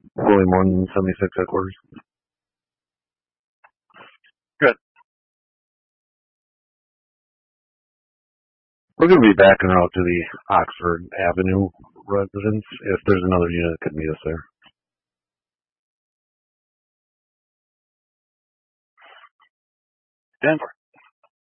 Willie Morton, 76 headquarters. Good. We're going to be backing out to the Oxford Avenue residence. If there's another unit that could meet us there. Denver.